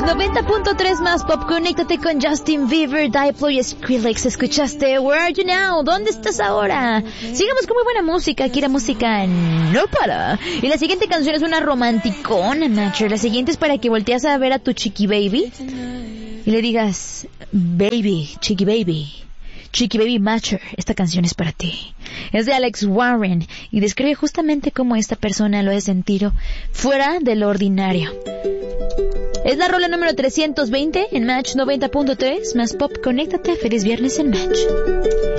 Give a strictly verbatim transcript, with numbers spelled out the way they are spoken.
noventa punto tres más pop, conéctate con Justin Bieber, Diplo y Skrillex. Escuchaste Where Are You Now? ¿Dónde estás ahora? Sigamos con muy buena música. Aquí la música no para. Y la siguiente canción es una romanticona, Nacho. La siguiente es para que volteas a ver a tu chiqui baby y le digas, baby, chiqui baby, Chiqui Baby Matcher, esta canción es para ti. Es de Alex Warren y describe justamente cómo esta persona lo ha sentido fuera de lo ordinario. Es la rola número trescientos veinte en Match noventa punto tres, más pop. Conéctate, feliz viernes en Match.